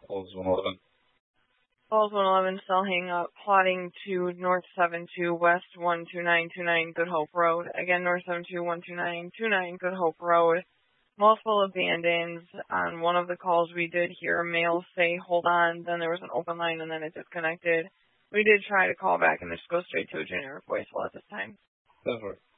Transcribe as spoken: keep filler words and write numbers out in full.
Calls one eleven. Calls one eleven, still hang up. Plotting to North seven two West one two nine two nine Good Hope Road. Again, North seven two one two nine two nine Good Hope Road. Multiple abandons. On one of the calls we did hear a male say, hold on, then there was an open line and then it disconnected. We did try to call back and it just goes straight to a generic voicemail at this time. That's right.